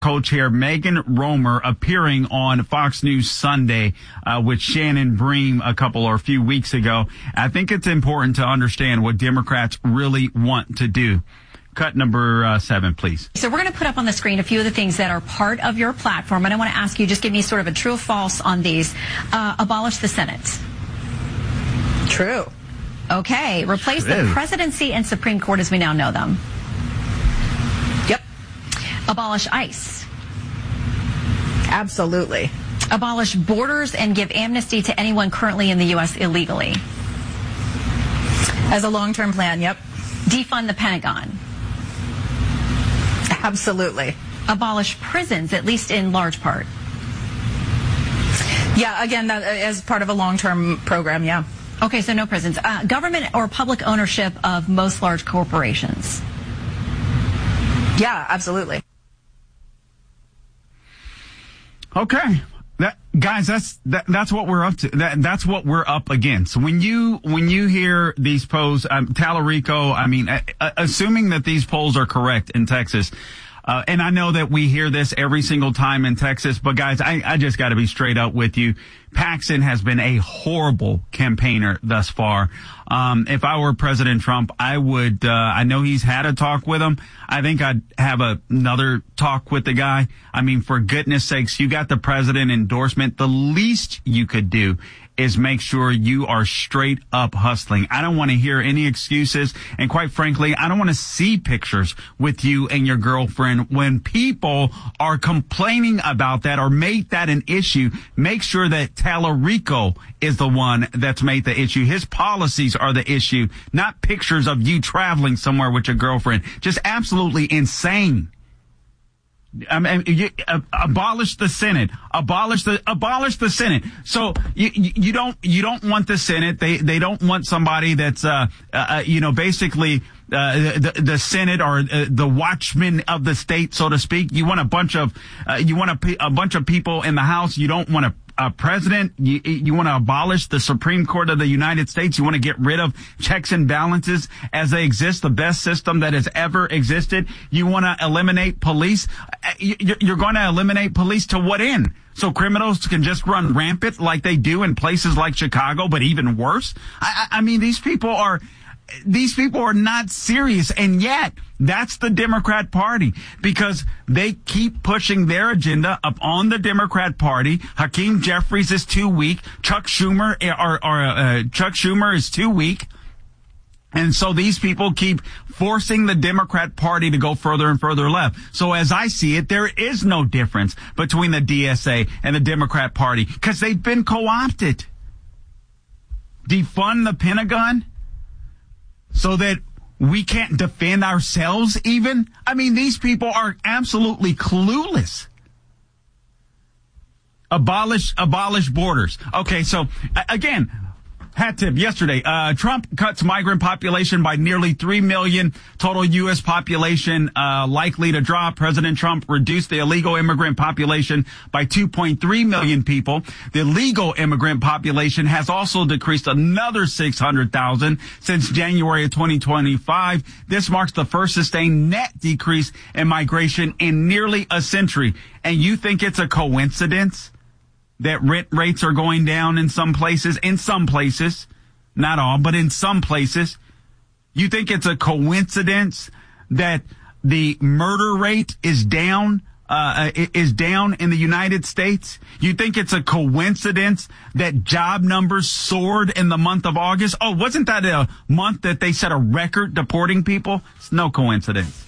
co-chair Megan Romer appearing on Fox News Sunday with Shannon Bream a few weeks ago. I think it's important to understand what Democrats really want to do. Cut number 7, please. So we're going to put up on the screen a few of the things that are part of your platform, and I want to ask you, just give me sort of a true or false on these. Abolish the Senate. True. Okay. Replace the presidency and Supreme Court as we now know them. Yep. Abolish ICE. Absolutely. Abolish borders and give amnesty to anyone currently in the U.S. illegally. As a long-term plan, yep. Defund the Pentagon. Absolutely. Abolish prisons, at least in large part. Yeah, again, that, as part of a long-term program, yeah. Okay, so no prisons. Government or public ownership of most large corporations. Yeah, absolutely. Okay. Guys, that's what we're up to. That's what we're up against. When you hear these polls, Tallarico, I mean, assuming that these polls are correct in Texas, and I know that we hear this every single time in Texas, but guys, I just got to be straight up with you. Paxton has been a horrible campaigner thus far. If I were President Trump, I would, I know he's had a talk with him. I think I'd have another talk with the guy. I mean, for goodness sakes, you got the president endorsement. The least you could do is make sure you are straight up hustling. I don't want to hear any excuses. And quite frankly, I don't want to see pictures with you and your girlfriend. When people are complaining about that or make that an issue, make sure that Tallarico is the one that's made the issue. His policies are the issue, not pictures of you traveling somewhere with your girlfriend. Just absolutely insane. I mean, abolish the Senate. Abolish the Senate. So you don't want the Senate. They don't want somebody that's basically the Senate or the watchman of the state, so to speak. You want a bunch of people in the House. You don't want a president. You want to abolish the Supreme Court of the United States. You want to get rid of checks and balances as they exist, the best system that has ever existed. You want to eliminate police. You're going to eliminate police to what end? So criminals can just run rampant like they do in places like Chicago, but even worse. I mean, these people are not serious, and yet that's the Democrat Party, because they keep pushing their agenda up on the Democrat Party. Hakeem Jeffries is too weak. Chuck Schumer is too weak. And so these people keep forcing the Democrat Party to go further and further left. So as I see it, there is no difference between the DSA and the Democrat Party, because they've been co-opted. Defund the Pentagon so that we can't defend ourselves even? I mean, these people are absolutely clueless. Abolish borders. Okay, so again, hat tip yesterday, Trump cuts migrant population by nearly 3 million. Total U.S. population likely to drop. President Trump reduced the illegal immigrant population by 2.3 million people. The legal immigrant population has also decreased another 600,000 since January of 2025. This marks the first sustained net decrease in migration in nearly a century. And you think it's a coincidence that rent rates are going down in some places, not all, but in some places? You think it's a coincidence that the murder rate is down in the United States? You think it's a coincidence that job numbers soared in the month of August? Oh, wasn't that a month that they set a record deporting people? It's no coincidence.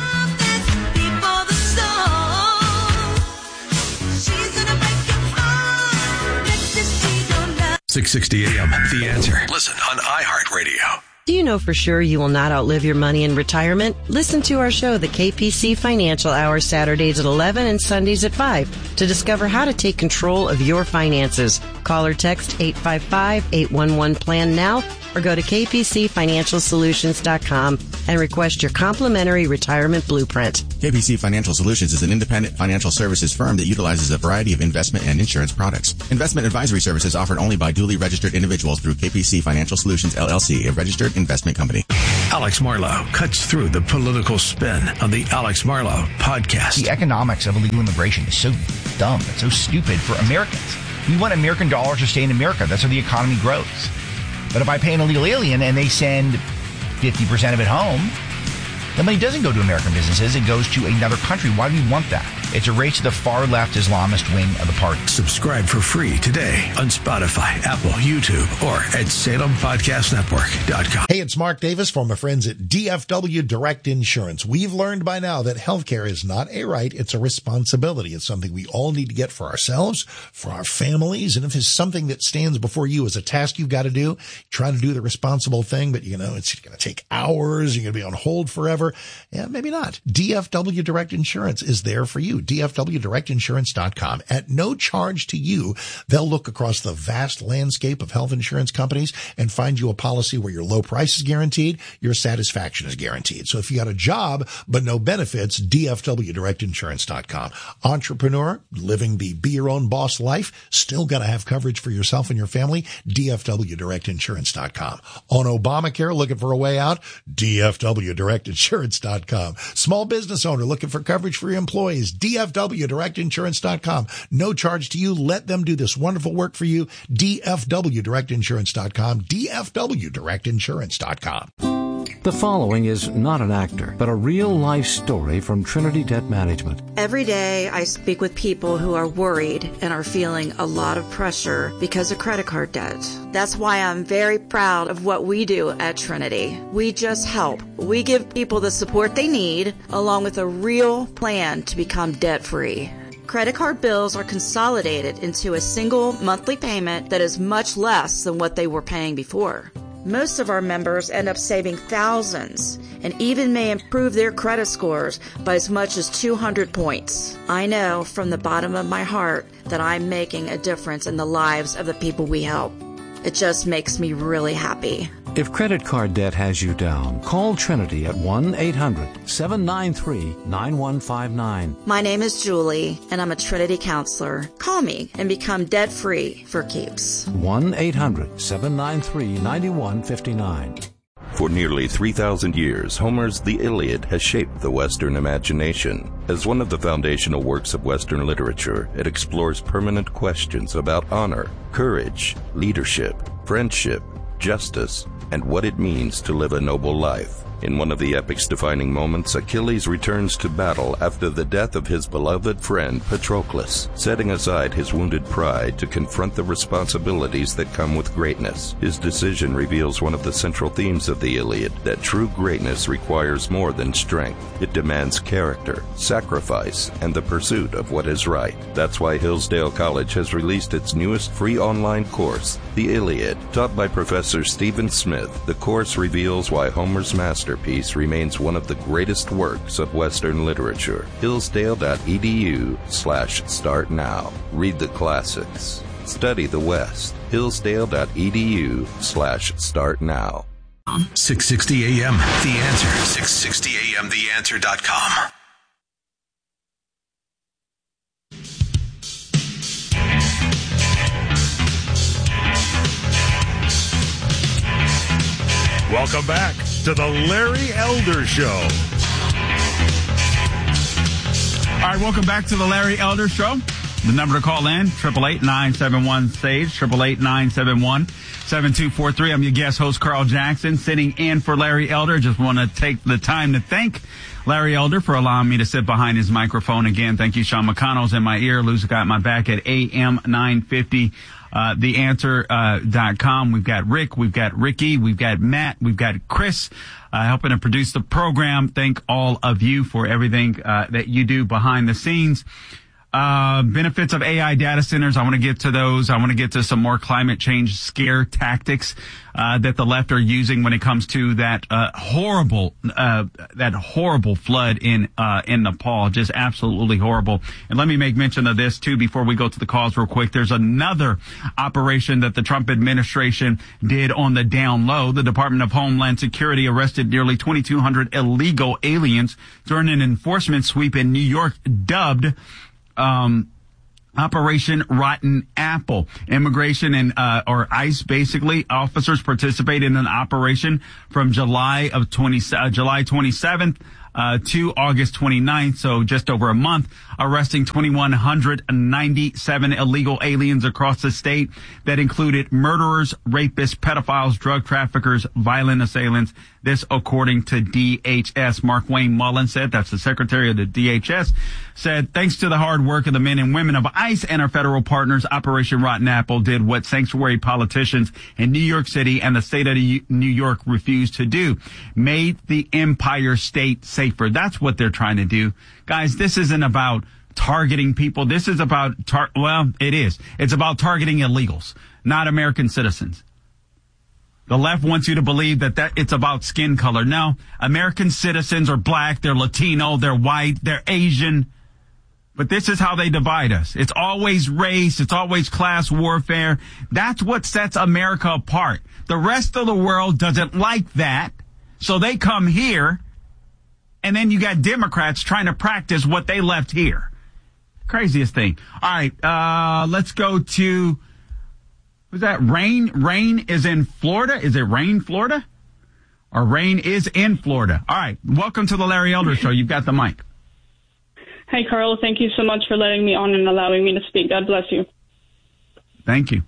660 AM, The Answer. Listen on iHeartRadio. Do you know for sure you will not outlive your money in retirement? Listen to our show, the KPC Financial Hour, Saturdays at 11 and Sundays at 5 to discover how to take control of your finances. Call or text 855-811-PLAN now or go to kpcfinancialsolutions.com and request your complimentary retirement blueprint. KPC Financial Solutions is an independent financial services firm that utilizes a variety of investment and insurance products. Investment advisory services offered only by duly registered individuals through KPC Financial Solutions, LLC, a registered investment company. Alex Marlow cuts through the political spin on the Alex Marlow Podcast. The economics of illegal immigration is so dumb. It's so stupid for Americans. We want American dollars to stay in America. That's how the economy grows. But if I pay an illegal alien and they send 50% of it home, the money doesn't go to American businesses. It goes to another country. Why do we want that? It's a race to the far left Islamist wing of the party. Subscribe for free today on Spotify, Apple, YouTube, or at SalemPodcastNetwork.com. Hey, it's Mark Davis from my friends at DFW Direct Insurance. We've learned by now that healthcare is not a right, it's a responsibility. It's something we all need to get for ourselves, for our families, and if it's something that stands before you as a task you've got to do, try to do the responsible thing, but it's going to take hours, you're going to be on hold forever. Yeah, maybe not. DFW Direct Insurance is there for you. DFWDirectInsurance.com. At no charge to you, they'll look across the vast landscape of health insurance companies and find you a policy where your low price is guaranteed, your satisfaction is guaranteed. So if you got a job but no benefits, DFWDirectInsurance.com. Entrepreneur, living the be your own boss life, still got to have coverage for yourself and your family, DFWDirectInsurance.com. On Obamacare, looking for a way out, DFWDirectInsurance.com. Small business owner looking for coverage for your employees, DFWDirectInsurance.com. No charge to you. Let them do this wonderful work for you. DFWDirectInsurance.com. DFWDirectInsurance.com. The following is not an actor, but a real-life story from Trinity Debt Management. Every day I speak with people who are worried and are feeling a lot of pressure because of credit card debt. That's why I'm very proud of what we do at Trinity. We just help. We give people the support they need, along with a real plan to become debt-free. Credit card bills are consolidated into a single monthly payment that is much less than what they were paying before. Most of our members end up saving thousands and even may improve their credit scores by as much as 200 points. I know from the bottom of my heart that I'm making a difference in the lives of the people we help. It just makes me really happy. If credit card debt has you down, call Trinity at 1-800-793-9159. My name is Julie, and I'm a Trinity counselor. Call me and become debt-free for keeps. 1-800-793-9159. For nearly 3,000 years, Homer's The Iliad has shaped the Western imagination. As one of the foundational works of Western literature, it explores permanent questions about honor, courage, leadership, friendship, justice, and what it means to live a noble life. In one of the epic's defining moments, Achilles returns to battle after the death of his beloved friend Patroclus, setting aside his wounded pride to confront the responsibilities that come with greatness. His decision reveals one of the central themes of the Iliad, that true greatness requires more than strength. It demands character, sacrifice, and the pursuit of what is right. That's why Hillsdale College has released its newest free online course, The Iliad. Taught by Professor Stephen Smith, the course reveals why Homer's masterpiece remains one of the greatest works of Western literature. Hillsdale.edu/start now. Read the classics. Study the West. Hillsdale.edu/start now. 660 AM, The Answer. 660 AM, TheAnswer.com. Welcome back to the Larry Elder Show. All right, welcome back to the Larry Elder Show. The number to call in, 888-971-SAGE, 888-971-7243. I'm your guest host, Carl Jackson, sitting in for Larry Elder. Just want to take the time to thank Larry Elder for allowing me to sit behind his microphone again. Thank you, Sean McConnell's in my ear. Lou's got my back at AM 950. TheAnswer.com. We've got Rick, we've got Ricky, we've got Matt, we've got Chris, helping to produce the program. Thank all of you for everything, that you do behind the scenes. Benefits of AI data centers. I want to get to those. I want to get to some more climate change scare tactics, that the left are using when it comes to that, horrible flood in Nepal. Just absolutely horrible. And let me make mention of this too before we go to the calls real quick. There's another operation that the Trump administration did on the down low. The Department of Homeland Security arrested nearly 2,200 illegal aliens during an enforcement sweep in New York, dubbed Operation Rotten Apple. Immigration and or ICE, basically, officers participated in an operation from July 27th to August 29th, so just over a month, arresting 2,197 illegal aliens across the state that included murderers, rapists, pedophiles, drug traffickers, violent assailants. This according to DHS. Mark Wayne Mullen said, that's the secretary of the DHS, said, thanks to the hard work of the men and women of ICE and our federal partners, Operation Rotten Apple did what sanctuary politicians in New York City and the state of New York refused to do. Made the Empire State safer. That's what they're trying to do. Guys, this isn't about targeting people. This is about, it is. It's about targeting illegals, not American citizens. The left wants you to believe that it's about skin color. No, American citizens are black, they're Latino, they're white, they're Asian. But this is how they divide us. It's always race. It's always class warfare. That's what sets America apart. The rest of the world doesn't like that. So they come here, and then you got Democrats trying to practice what they left here. Craziest thing. All right, let's go to... Was that Rain? Rain is in Florida. Is it Rain, Florida? Or Rain is in Florida. All right. Welcome to the Larry Elder Show. You've got the mic. Hi, Carl. Thank you so much for letting me on and allowing me to speak. God bless you. Thank you.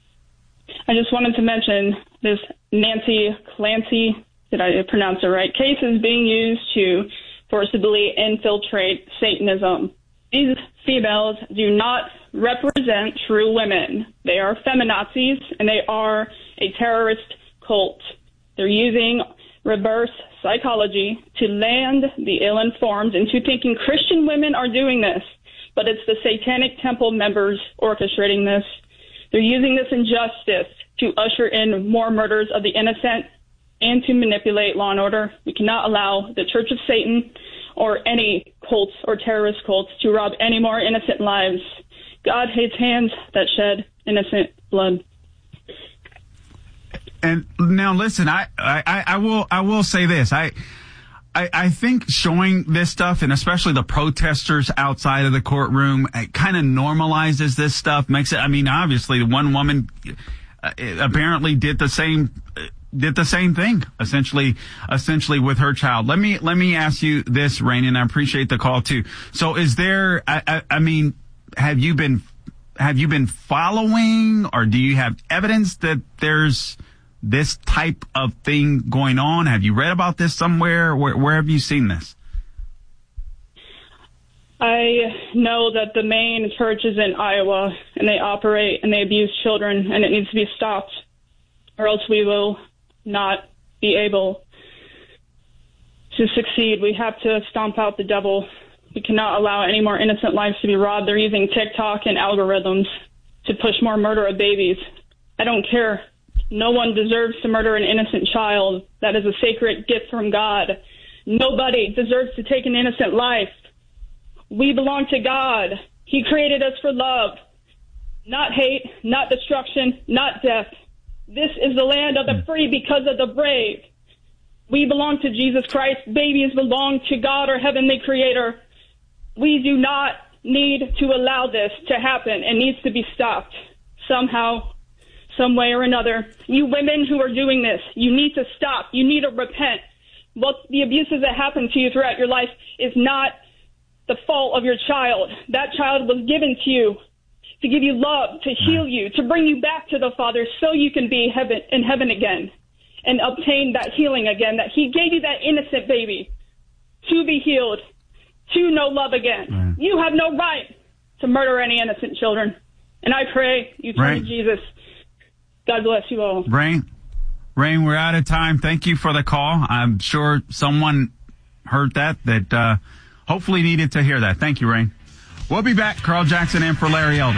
I just wanted to mention this Nancy Clancy, did I pronounce it right, case is being used to forcibly infiltrate Satanism. These females do not represent true women. They are feminazis, and they are a terrorist cult. They're using reverse psychology to land the ill-informed into thinking Christian women are doing this, but it's the Satanic Temple members orchestrating this. They're using this injustice to usher in more murders of the innocent and to manipulate law and order. We cannot allow the Church of Satan or any cults or terrorist cults to rob any more innocent lives. God hates hands that shed innocent blood. And now listen, I will say this. I think showing this stuff, and especially the protesters outside of the courtroom, it kind of normalizes this stuff, makes it, I mean, obviously one woman apparently did the same thing, essentially with her child. Let me ask you this, Rain, and I appreciate the call too. So is there, I mean, have you been following, or do you have evidence that there's this type of thing going on? Have you read about this somewhere? Where have you seen this? I know that the main church is in Iowa, and they operate and they abuse children, and it needs to be stopped, or else we will not be able to succeed. We have to stomp out the devil. We cannot allow any more innocent lives to be robbed. They're using TikTok and algorithms to push more murder of babies. I don't care. No one deserves to murder an innocent child. That is a sacred gift from God. Nobody deserves to take an innocent life. We belong to God. He created us for love, not hate, not destruction, not death. This is the land of the free because of the brave. We belong to Jesus Christ. Babies belong to God, our heavenly creator. We do not need to allow this to happen. It needs to be stopped somehow, some way or another. You women who are doing this, you need to stop. You need to repent. What the abuses that happen to you throughout your life is not the fault of your child. That child was given to you to give you love, to heal you, to bring you back to the Father so you can be in heaven again and obtain that healing again, that he gave you that innocent baby to be healed, to know love again. Right. You have no right to murder any innocent children. And I pray you turn to Jesus. God bless you all. Rain, we're out of time. Thank you for the call. I'm sure someone heard that hopefully needed to hear that. Thank you, Rain. We'll be back. Carl Jackson in for Larry Elder.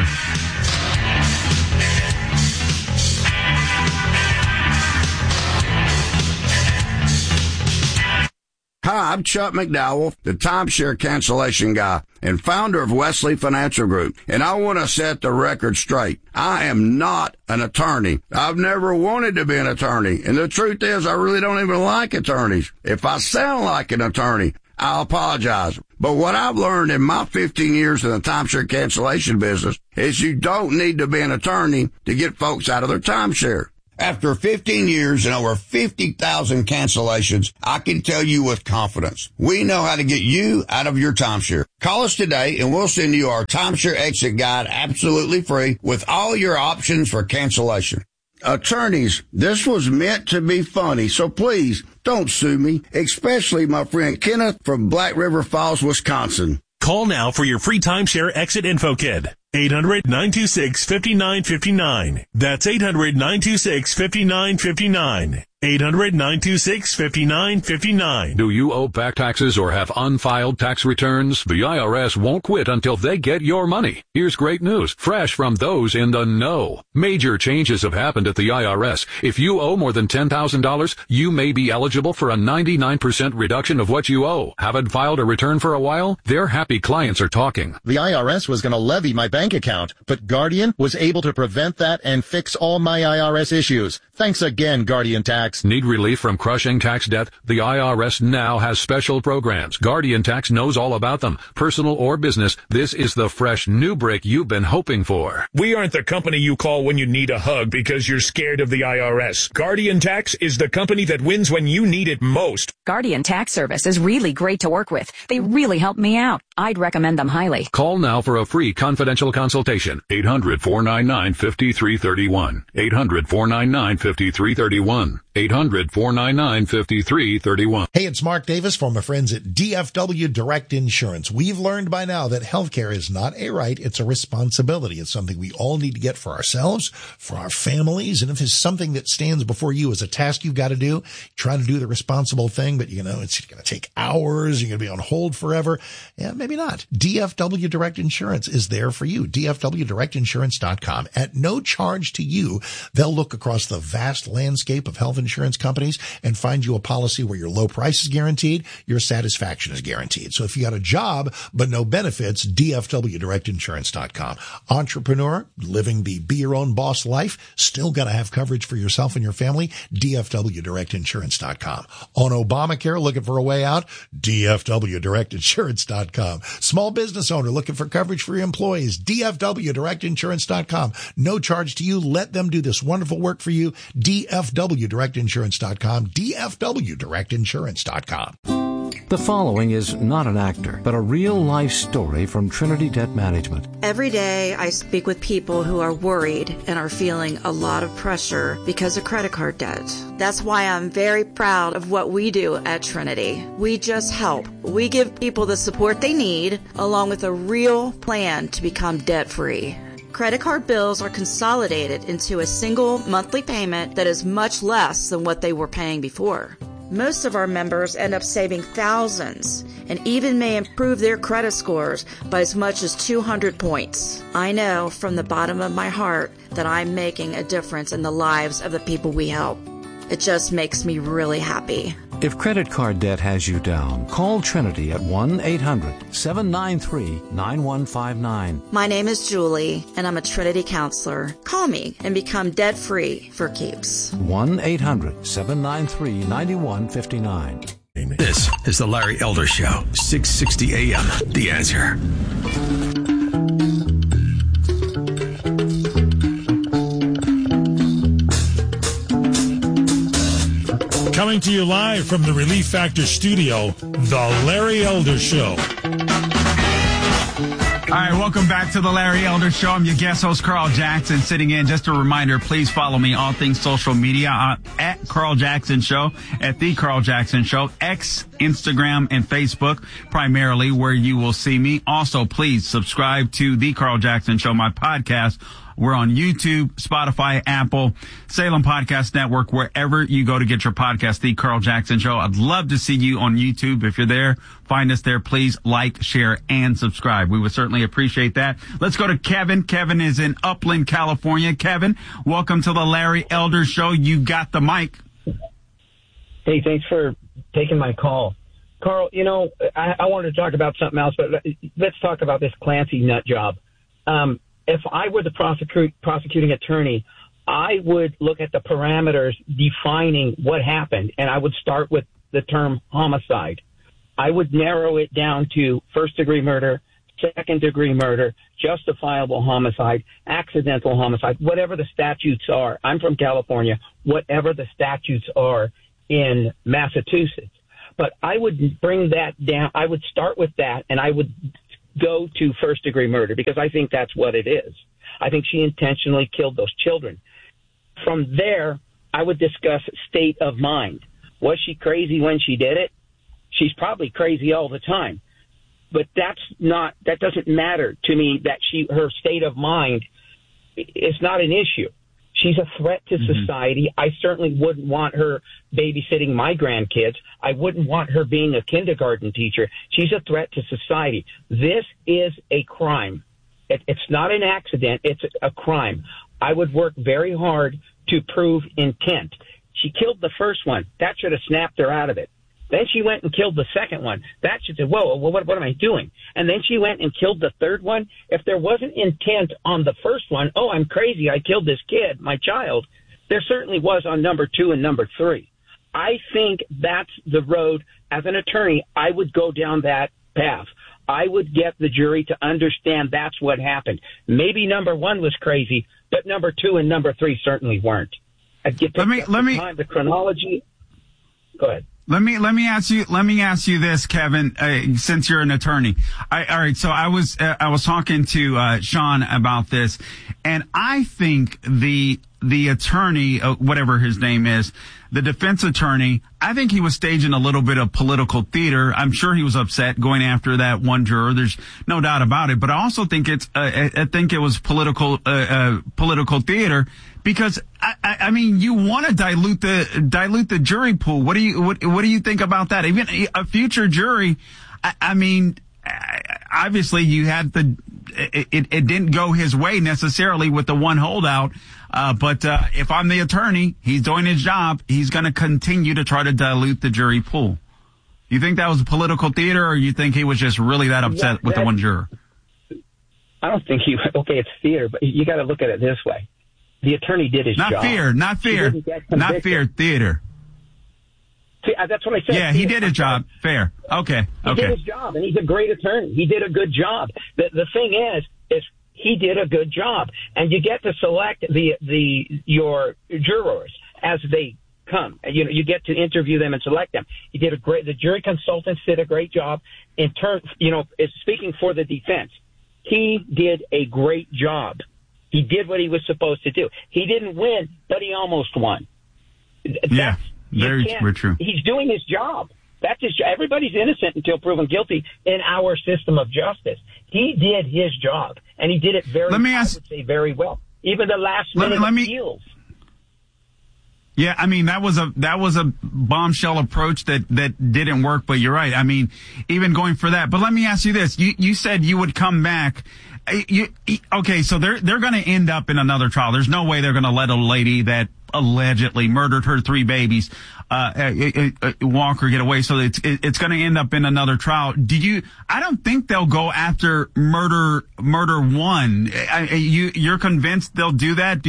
Hi, I'm Chuck McDowell, the timeshare cancellation guy and founder of Wesley Financial Group. And I want to set the record straight. I am not an attorney. I've never wanted to be an attorney. And the truth is, I really don't even like attorneys. If I sound like an attorney, I apologize. But what I've learned in my 15 years in the timeshare cancellation business is you don't need to be an attorney to get folks out of their timeshare. After 15 years and over 50,000 cancellations, I can tell you with confidence, we know how to get you out of your timeshare. Call us today and we'll send you our timeshare exit guide absolutely free with all your options for cancellation. Attorneys, this was meant to be funny, so please don't sue me, especially my friend Kenneth from Black River Falls, Wisconsin. Call now for your free timeshare exit info kit. 800-926-5959. That's 800-926-5959. 800-926-5959. Do you owe back taxes or have unfiled tax returns? The IRS won't quit until they get your money. Here's great news, fresh from those in the know. Major changes have happened at the IRS. If you owe more than $10,000, you may be eligible for a 99% reduction of what you owe. Haven't filed a return for a while? Their happy clients are talking. The IRS was going to levy my bank account, but Guardian was able to prevent that and fix all my IRS issues. Thanks again, Guardian Tax. Need relief from crushing tax debt? The IRS now has special programs. Guardian Tax knows all about them. Personal or business, this is the fresh new break you've been hoping for. We aren't the company you call when you need a hug because you're scared of the IRS. Guardian Tax is the company that wins when you need it most. Guardian Tax Service is really great to work with. They really helped me out. I'd recommend them highly. Call now for a free confidential consultation. 800-499-5331. 800-499-5331. 800-499-5331. Hey, it's Mark Davis from my friends at DFW Direct Insurance. We've learned by now that healthcare is not a right, it's a responsibility. It's something we all need to get for ourselves, for our families, and if it's something that stands before you as a task you've got to do, try to do the responsible thing, but it's going to take hours, you're going to be on hold forever. Yeah, maybe not. DFW Direct Insurance is there for you. DFWDirectInsurance.com. At no charge to you, they'll look across the vast landscape of health insurance companies and find you a policy where your low price is guaranteed, your satisfaction is guaranteed. So if you got a job but no benefits, DFWDirectInsurance.com. Entrepreneur, living the be your own boss life, still got to have coverage for yourself and your family, DFWDirectInsurance.com. On Obamacare, looking for a way out, DFWDirectInsurance.com. Small business owner looking for coverage for your employees, DFWDirectInsurance.com. No charge to you. Let them do this wonderful work for you, DFWDirectInsurance.com, DFWDirectInsurance.com. The following is not an actor, but a real-life story from Trinity Debt Management. Every day I speak with people who are worried and are feeling a lot of pressure because of credit card debt. That's why I'm very proud of what we do at Trinity. We just help. We give people the support they need, along with a real plan to become debt-free. Credit card bills are consolidated into a single monthly payment that is much less than what they were paying before. Most of our members end up saving thousands and even may improve their credit scores by as much as 200 points. I know from the bottom of my heart that I'm making a difference in the lives of the people we help. It just makes me really happy. If credit card debt has you down, call Trinity at 1-800-793-9159. My name is Julie, and I'm a Trinity counselor. Call me and become debt-free for keeps. 1-800-793-9159. This is the Larry Elder Show, 660 AM. The Answer. Coming to you live from the Relief Factor studio, The Larry Elder Show. All right, welcome back to the Larry Elder Show. I'm your guest host, Carl Jackson, sitting in. Just a reminder, please follow me all things social media at Carl Jackson Show, at The Carl Jackson Show, X, Instagram, and Facebook, primarily where you will see me. Also, please subscribe to The Carl Jackson Show, my podcast. We're on YouTube, Spotify, Apple, Salem Podcast Network, wherever you go to get your podcast, The Carl Jackson Show. I'd love to see you on YouTube. If you're there, find us there. Please like, share, and subscribe. We would certainly appreciate that. Let's go to Kevin. Kevin is in Upland, California. Kevin, welcome to the Larry Elder Show. You got the mic. Hey, thanks for taking my call. Carl, I wanted to talk about something else, but let's talk about this Clancy nut job. If I were the prosecuting attorney, I would look at the parameters defining what happened, and I would start with the term homicide. I would narrow it down to first-degree murder, second-degree murder, justifiable homicide, accidental homicide, whatever the statutes are. I'm from California, whatever the statutes are in Massachusetts. But I would bring that down. I would start with that, and I would go to first-degree murder because I think that's what it is. I think she intentionally killed those children. From there, I would discuss state of mind. Was she crazy when she did it? She's probably crazy all the time. But that doesn't matter to me. That her state of mind is not an issue. She's a threat to society. I certainly wouldn't want her babysitting my grandkids. I wouldn't want her being a kindergarten teacher. She's a threat to society. This is a crime. It's not an accident. It's a crime. I would work very hard to prove intent. She killed the first one. That should have snapped her out of it. Then she went and killed the second one. That should say, whoa, what am I doing? And then she went and killed the third one. If there wasn't intent on the first one, oh, I'm crazy, I killed this kid, my child, there certainly was on number 2 and number 3. I think that's the road. As an attorney, I would go down that path. I would get the jury to understand that's what happened. Maybe number 1 was crazy, but number 2 and number 3 certainly weren't. I'd get the chronology. Go ahead. Let me ask you this, Kevin, since you're an attorney. All right. So I was talking to, Sean about this, and I think the attorney, whatever his name is, the defense attorney, I think he was staging a little bit of political theater. I'm sure he was upset going after that one juror. There's no doubt about it. But I also think I think it was political theater because I mean, you want to dilute the jury pool. What do you think about that? Even a future jury, I mean, obviously you had it didn't go his way necessarily with the one holdout. But if I'm the attorney, he's doing his job. He's going to continue to try to dilute the jury pool. You think that was political theater, or you think he was just really that upset with the one juror? I don't think it's theater, but you got to look at it this way. The attorney did his job. Not fear, theater. See, that's what I said. Yeah, he did his job. Fair. Okay. He did his job, and he's a great attorney. He did a good job. The thing is he did a good job, and you get to select your jurors as they come. You get to interview them and select them. The jury consultants did a great job in terms, speaking for the defense. He did a great job. He did what he was supposed to do. He didn't win, but he almost won. Very true. He's doing his job. That's his job. Everybody's innocent until proven guilty in our system of justice. He did his job, and he did it very well. Even the last minute appeals. Yeah, I mean, that was a bombshell approach that didn't work, but you're right. I mean, even going for that. But let me ask you this. You said you would come back. Okay, so they're going to end up in another trial. There's no way they're going to let a lady that allegedly murdered her 3 babies walk or get away. So it's going to end up in another trial. I don't think they'll go after murder 1. You're convinced they'll do that?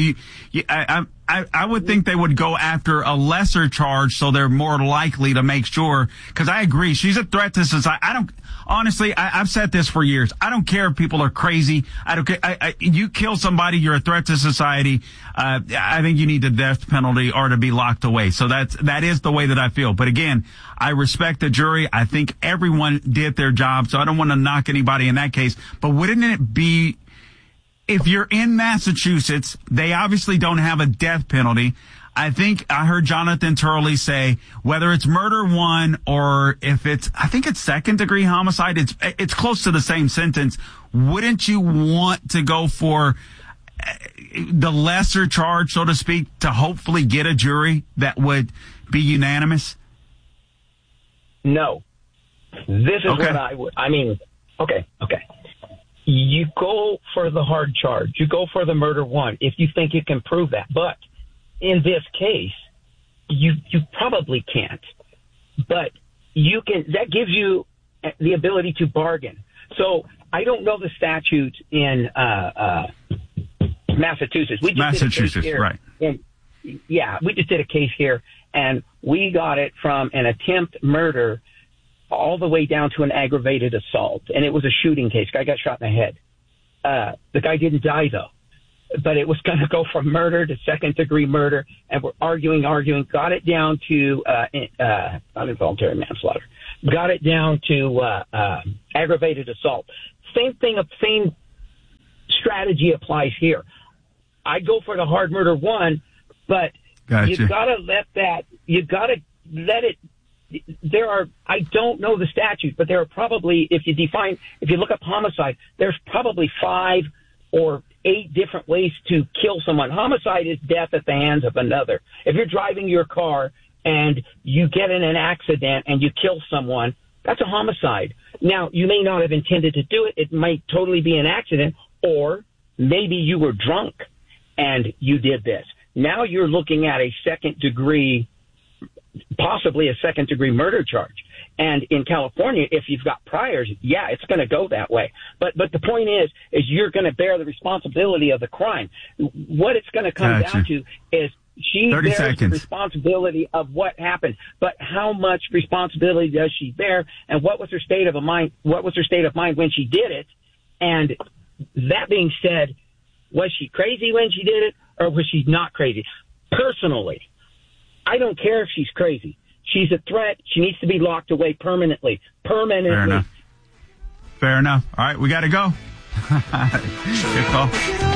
I would think they would go after a lesser charge, so they're more likely to make sure. Because I agree, she's a threat to society. Honestly, I've said this for years. I don't care if people are crazy. I don't care. You kill somebody, you're a threat to society. I think you need the death penalty or to be locked away. So that is the way that I feel. But again, I respect the jury. I think everyone did their job, so I don't want to knock anybody in that case. But wouldn't it be, if you're in Massachusetts, they obviously don't have a death penalty. I think I heard Jonathan Turley say whether it's murder 1 or if I think it's second degree homicide, it's close to the same sentence. Wouldn't you want to go for the lesser charge, so to speak, to hopefully get a jury that would be unanimous? No. This is what I would. I mean, okay. You go for the hard charge. You go for the murder 1 if you think you can prove that. But in this case, you probably can't. But you can. That gives you the ability to bargain. So I don't know the statute in Massachusetts. We just did a case here, right? We just did a case here, and we got it from an attempt murder all the way down to an aggravated assault. And it was a shooting case. Guy got shot in the head. The guy didn't die, though. But it was going to go from murder to second-degree murder, and we're arguing, got it down to not involuntary manslaughter, got it down to aggravated assault. Same strategy applies here. I go for the hard murder one, but you got to let it. I don't know the statute, but there are probably, if you look up homicide, there's probably 5 or 8 different ways to kill someone. Homicide is death at the hands of another. If you're driving your car and you get in an accident and you kill someone, that's a homicide. Now, you may not have intended to do it. It might totally be an accident, or maybe you were drunk and you did this. Now you're looking at possibly a second-degree murder charge. And in California, if you've got priors, it's going to go that way. But the point is you're going to bear the responsibility of the crime. What it's going to come down to is she bears the responsibility of what happened. But how much responsibility does she bear? And what was her state of mind? What was her state of mind when she did it? And that being said, was she crazy when she did it, or was she not crazy? Personally, I don't care if she's crazy. She's a threat. She needs to be locked away permanently. Fair enough. All right, we got to go. Good call.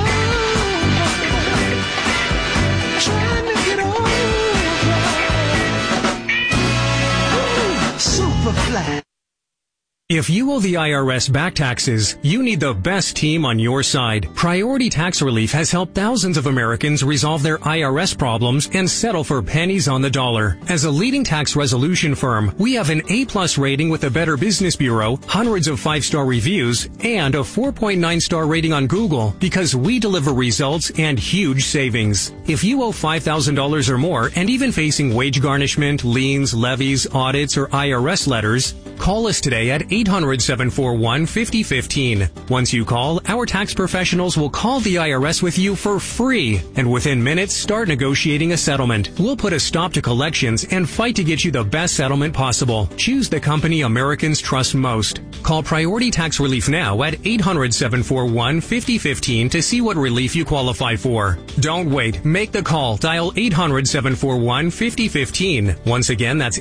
Superfly. If you owe the IRS back taxes, you need the best team on your side. Priority Tax Relief has helped thousands of Americans resolve their IRS problems and settle for pennies on the dollar. As a leading tax resolution firm, we have an A+ rating with the Better Business Bureau, hundreds of 5-star reviews, and a 4.9-star rating on Google because we deliver results and huge savings. If you owe $5,000 or more and even facing wage garnishment, liens, levies, audits, or IRS letters, call us today at 800-741-5015. Once you call, our tax professionals will call the IRS with you for free, and within minutes start negotiating a settlement. We'll put a stop to collections and fight to get you the best settlement possible. Choose the company Americans trust most. Call Priority Tax Relief now at 800-741-5015 to see what relief you qualify for. Don't wait. Make the call. Dial 800-741-5015. Once again, that's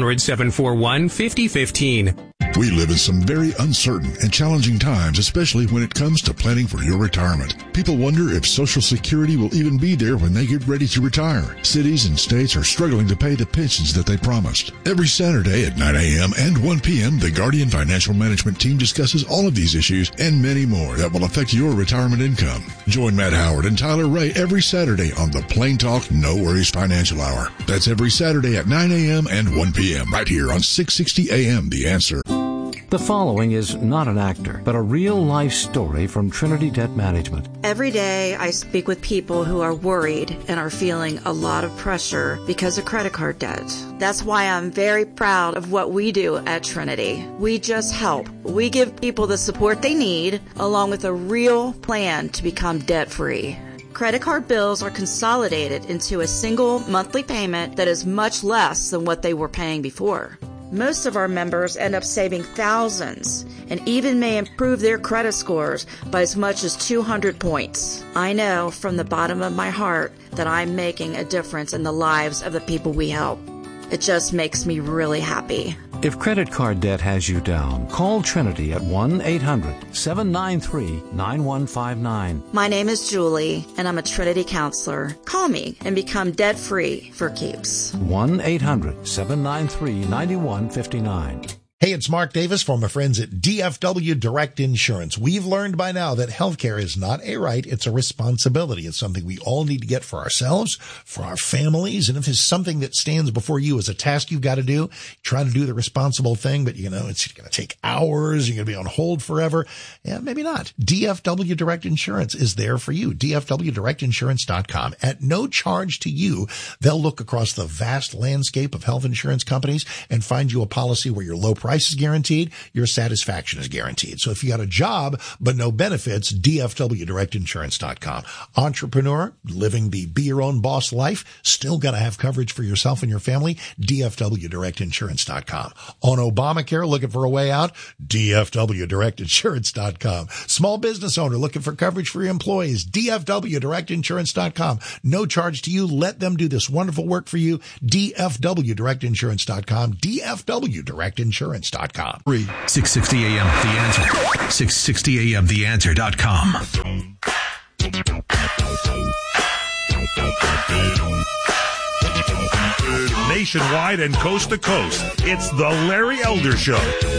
800-741-5015. We live in some very uncertain and challenging times, especially when it comes to planning for your retirement. People wonder if Social Security will even be there when they get ready to retire. Cities and states are struggling to pay the pensions that they promised. Every Saturday at 9 a.m. and 1 p.m., the Guardian Financial Management team discusses all of these issues and many more that will affect your retirement income. Join Matt Howard and Tyler Ray every Saturday on the Plain Talk No Worries Financial Hour. That's every Saturday at 9 a.m. and 1 p.m. right here on 660 AM The Answer. The following is not an actor, but a real-life story from Trinity Debt Management. Every day I speak with people who are worried and are feeling a lot of pressure because of credit card debt. That's why I'm very proud of what we do at Trinity. We just help. We give people the support they need, along with a real plan to become debt-free. Credit card bills are consolidated into a single monthly payment that is much less than what they were paying before. Most of our members end up saving thousands and even may improve their credit scores by as much as 200 points. I know from the bottom of my heart that I'm making a difference in the lives of the people we help. It just makes me really happy. If credit card debt has you down, call Trinity at 1-800-793-9159. My name is Julie, and I'm a Trinity counselor. Call me and become debt-free for keeps. 1-800-793-9159. Hey, it's Mark Davis from my friends at DFW Direct Insurance. We've learned by now that healthcare is not a right, it's a responsibility. It's something we all need to get for ourselves, for our families, and if it's something that stands before you as a task you've got to do, try to do the responsible thing, but it's going to take hours, you're going to be on hold forever. Yeah, maybe not. DFW Direct Insurance is there for you. DFWDirectInsurance.com. At no charge to you, they'll look across the vast landscape of health insurance companies and find you a policy where your low price price is guaranteed, your satisfaction is guaranteed. So if you got a job but no benefits, DFWDirectInsurance.com. Entrepreneur, living the be your own boss life, still got to have coverage for yourself and your family, DFWDirectInsurance.com. On Obamacare, looking for a way out, DFWDirectInsurance.com. Small business owner looking for coverage for your employees, DFWDirectInsurance.com. No charge to you. Let them do this wonderful work for you, DFWDirectInsurance.com, DFWDirectInsurance.com. 660 AM, The Answer. 660 AM, TheAnswer.com. Nationwide and coast to coast, it's the Larry Elder Show.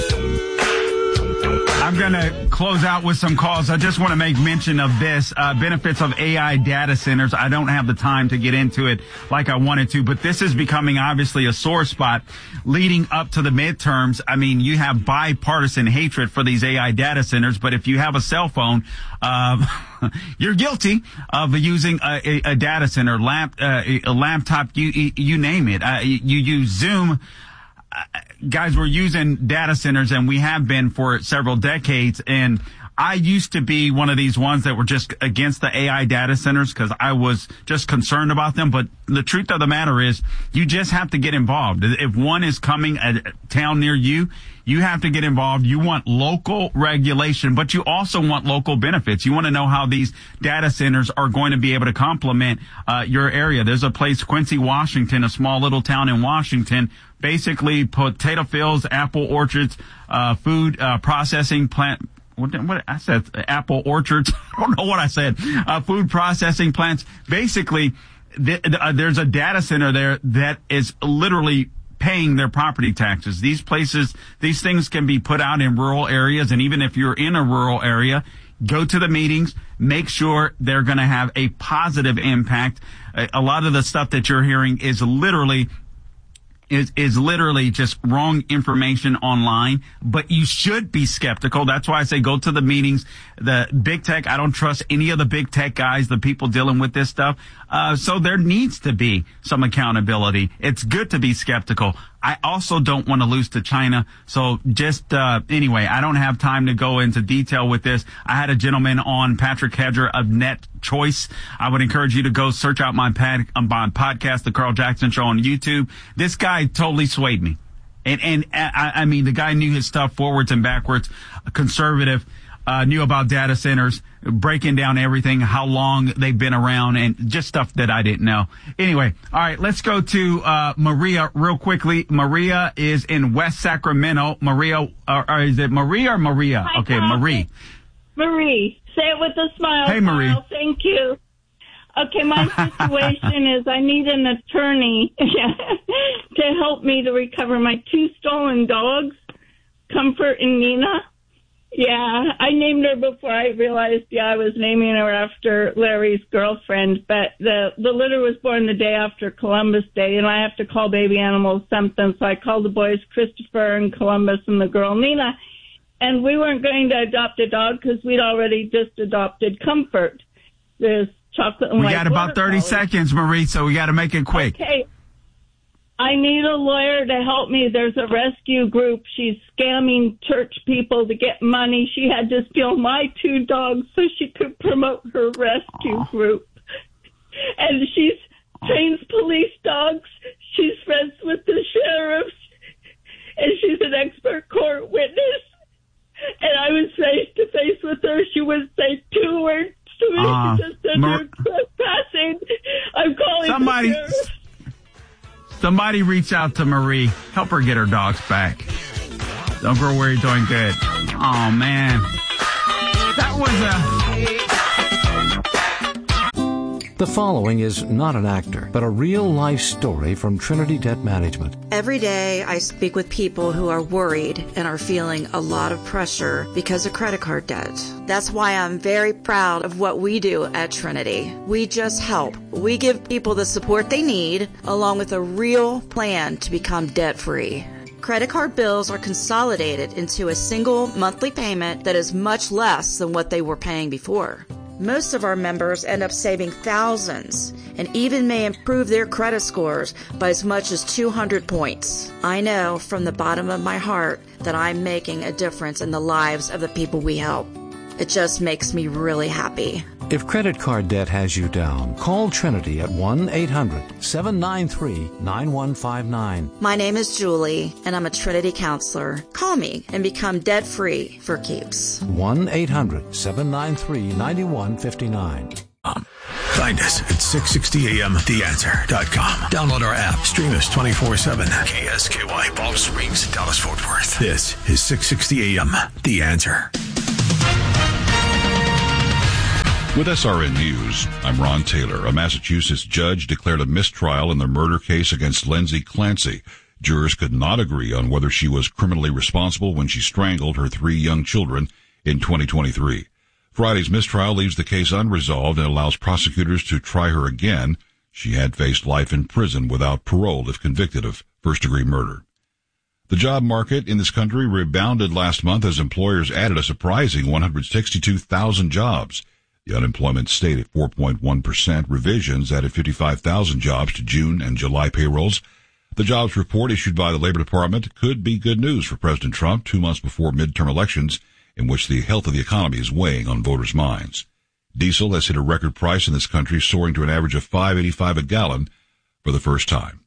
I'm going to close out with some calls. I just want to make mention of this, benefits of AI data centers. I don't have the time to get into it like I wanted to, but this is becoming obviously a sore spot leading up to the midterms. I mean, you have bipartisan hatred for these AI data centers, but if you have a cell phone, you're guilty of using a data center, a laptop, you name it. You use Zoom. Guys, we're using data centers, and we have been for several decades. And I used to be one of these ones that were just against the AI data centers because I was just concerned about them. But the truth of the matter is you just have to get involved. If one is coming at a town near you, you have to get involved. You want local regulation, but you also want local benefits. You want to know how these data centers are going to be able to complement your area. There's a place, Quincy, Washington, a small little town in Washington, basically potato fields, apple orchards, food processing plant. What I said, apple orchards. I don't know what I said. Food processing plants. Basically, there's a data center there that is literally paying their property taxes. These things can be put out in rural areas. And even if you're in a rural area, go to the meetings, make sure they're going to have a positive impact. A lot of the stuff that you're hearing is literally just wrong information online, but you should be skeptical. That's why I say go to the meetings. The big tech, I don't trust any of the big tech guys, the people dealing with this stuff. So there needs to be some accountability. It's good to be skeptical. I also don't want to lose to China. So just, anyway, I don't have time to go into detail with this. I had a gentleman on, Patrick Hedger of Net Choice. I would encourage you to go search out my podcast, The Carl Jackson Show on YouTube. This guy totally swayed me. And I mean, the guy knew his stuff forwards and backwards, conservative, knew about data centers, breaking down everything, how long they've been around, and just stuff that I didn't know. Anyway, all right, let's go to Maria real quickly. Maria is in West Sacramento. Maria, or is it Maria or Maria? Hi, okay, Carl. Marie. Marie, say it with a smile. Hey, Marie. Carl. Thank you. Okay, my situation is I need an attorney to help me to recover my 2 stolen dogs, Comfort and Nina. Yeah, I named her before I realized, I was naming her after Larry's girlfriend, but the litter was born the day after Columbus Day, and I have to call baby animals something, so I called the boys Christopher and Columbus and the girl Nina, and we weren't going to adopt a dog because we'd already just adopted Comfort. There's chocolate and white. We got about 30 seconds, Marie, so we got to make it quick. Okay. I need a lawyer to help me. There's a rescue group. She's scamming church people to get money. She had to steal my 2 dogs so she could promote her rescue group. And she's trains police dogs. She's friends with the sheriffs. And she's an expert court witness. And I was face to face with her. She would say 2 words to me just under trespassing. I'm calling the sheriff. Somebody reach out to Marie. Help her get her dogs back. Don't grow worried, doing good. Oh, man. That was The following is not an actor, but a real-life story from Trinity Debt Management. Every day I speak with people who are worried and are feeling a lot of pressure because of credit card debt. That's why I'm very proud of what we do at Trinity. We just help. We give people the support they need, along with a real plan to become debt-free. Credit card bills are consolidated into a single monthly payment that is much less than what they were paying before. Most of our members end up saving thousands and even may improve their credit scores by as much as 200 points. I know from the bottom of my heart that I'm making a difference in the lives of the people we help. It just makes me really happy. If credit card debt has you down, call Trinity at 1-800-793-9159. My name is Julie, and I'm a Trinity counselor. Call me and become debt-free for keeps. 1-800-793-9159. Find us at 660amtheanswer.com. Download our app. Stream us 24/7. KSKY, Palm Springs, Dallas, Fort Worth. This is 660 AM, The Answer. With SRN News, I'm Ron Taylor. A Massachusetts judge declared a mistrial in the murder case against Lindsay Clancy. Jurors could not agree on whether she was criminally responsible when she strangled her 3 young children in 2023. Friday's mistrial leaves the case unresolved and allows prosecutors to try her again. She had faced life in prison without parole if convicted of first-degree murder. The job market in this country rebounded last month as employers added a surprising 162,000 jobs. The unemployment stayed at 4.1%. Revisions added 55,000 jobs to June and July payrolls. The jobs report issued by the Labor Department could be good news for President Trump 2 months before midterm elections, in which the health of the economy is weighing on voters' minds. Diesel has hit a record price in this country, soaring to an average of $5.85 a gallon for the first time.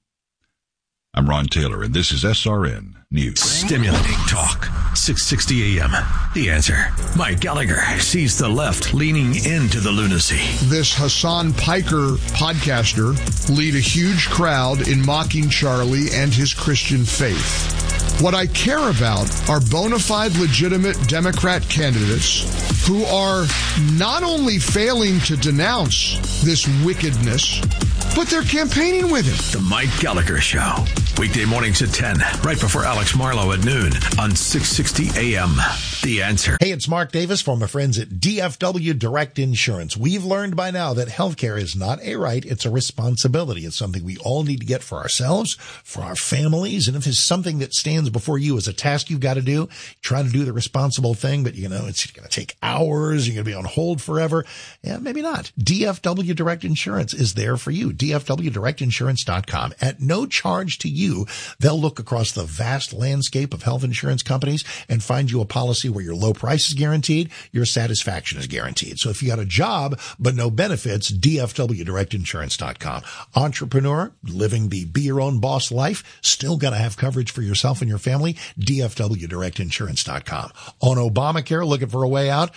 I'm Ron Taylor, and this is SRN News. Stimulating talk. 660 AM. The Answer. Mike Gallagher sees the left leaning into the lunacy. This Hassan Piker podcaster lead a huge crowd in mocking Charlie and his Christian faith. What I care about are bona fide, legitimate Democrat candidates who are not only failing to denounce this wickedness, but they're campaigning with it. The Mike Gallagher Show. Weekday mornings at 10, right before Alex Marlowe at noon on 660 AM. The Answer. Hey, it's Mark Davis from my friends at DFW Direct Insurance. We've learned by now that healthcare is not a right, it's a responsibility. It's something we all need to get for ourselves, for our families, and if it's something that stands before you as a task you've got to do, try to do the responsible thing, but it's going to take hours, you're going to be on hold forever. Yeah, maybe not. DFW Direct Insurance is there for you. DFWDirectInsurance.com. At no charge to you, they'll look across the vast landscape of health insurance companies and find you a policy where your low price is guaranteed, your satisfaction is guaranteed. So if you got a job but no benefits, DFWDirectInsurance.com. Entrepreneur, living the be your own boss life, still got to have coverage for yourself and your family, DFWDirectInsurance.com. On Obamacare, looking for a way out,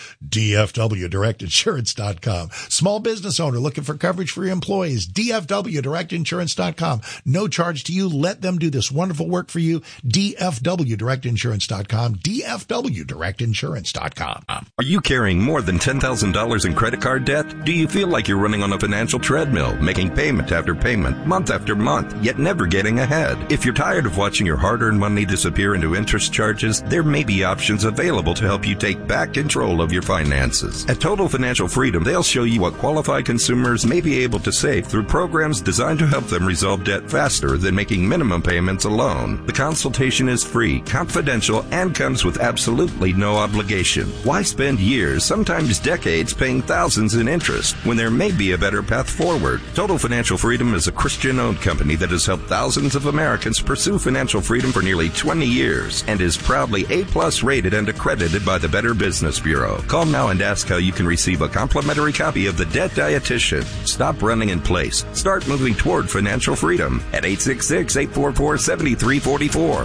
DFWDirectInsurance.com. Small business owner looking for coverage for your employees, DFWDirectInsurance.com. No charge to you. Let them do this wonderful work for you. DFWDirectInsurance.com. DFWDirectInsurance.com. Are you carrying more than $10,000 in credit card debt? Do you feel like you're running on a financial treadmill, making payment after payment, month after month, yet never getting ahead? If you're tired of watching your hard-earned money disappear into interest charges, there may be options available to help you take back control of your finances. At Total Financial Freedom, they'll show you what qualified consumers may be able to save through programs designed to help them resolve debt faster than making minimum payments alone. The consultation is free, confidential, and comes with absolutely no obligation. Why spend years, sometimes decades, paying thousands in interest when there may be a better path forward? Total Financial Freedom is a Christian-owned company that has helped thousands of Americans pursue financial freedom for nearly 20 years and is proudly A+ rated and accredited by the Better Business Bureau. Call now and ask how you can receive a complimentary copy of The Debt Dietitian. Stop running in place. Start moving toward financial freedom at 866-844-7344.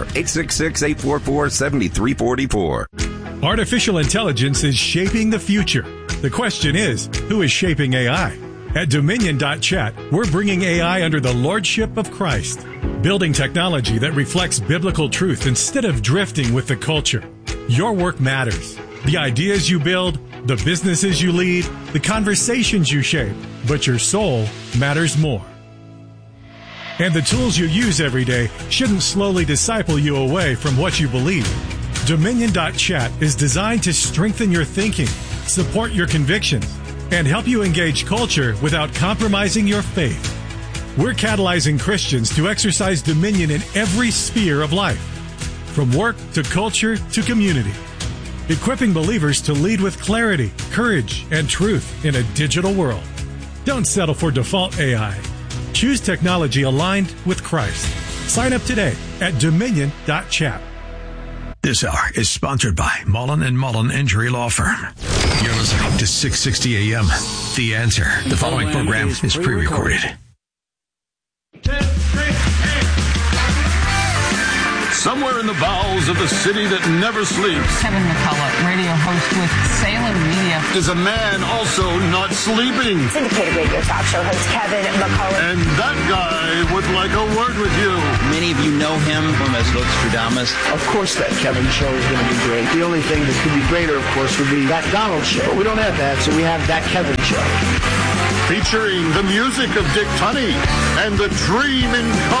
866-844-7344. Artificial intelligence is shaping the future. The question is, who is shaping AI? At Dominion.chat, we're bringing AI under the lordship of Christ, building technology that reflects biblical truth instead of drifting with the culture. Your work matters. The ideas you build, the businesses you lead, the conversations you shape, but your soul matters more. And the tools you use every day shouldn't slowly disciple you away from what you believe. Dominion.chat is designed to strengthen your thinking, support your convictions, and help you engage culture without compromising your faith. We're catalyzing Christians to exercise dominion in every sphere of life, from work to culture to community, equipping believers to lead with clarity, courage, and truth in a digital world. Don't settle for default AI. Choose technology aligned with Christ. Sign up today at dominion.chat. This hour is sponsored by Mullen & Mullen Injury Law Firm. You're listening to 660 AM. The Answer. The following program is pre-recorded. Somewhere in the bowels of the city that never sleeps, Kevin McCullough, radio host with Salem Media, is a man also not sleeping. Syndicated radio talk show host Kevin McCullough. And that guy would like a word with you. Many of you know him as Nostradamus. Of course that Kevin show is going to be great. The only thing that could be greater, of course, would be that Donald show. But we don't have that, so we have that Kevin show. Featuring the music of Dick Tunney and the Dream in